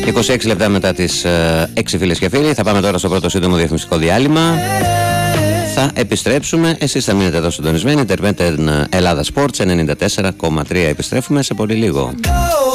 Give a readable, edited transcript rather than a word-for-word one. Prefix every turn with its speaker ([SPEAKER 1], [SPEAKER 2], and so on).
[SPEAKER 1] 26 λεπτά μετά τις 6 φίλες και φίλοι. Θα πάμε τώρα στο πρώτο σύντομο διαφημιστικό διάλειμμα. Θα επιστρέψουμε. Εσείς θα μείνετε εδώ συντονισμένοι. Internet Ελλάδα Sports 94,3. Επιστρέφουμε σε πολύ λίγο.